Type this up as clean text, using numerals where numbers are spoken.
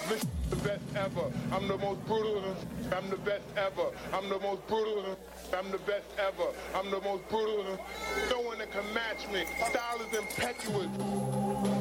This the best ever. I'm the most brutal. I'm the best ever. I'm the most brutal. I'm the best ever. I'm the most brutal. No one that can match me. Style is impetuous.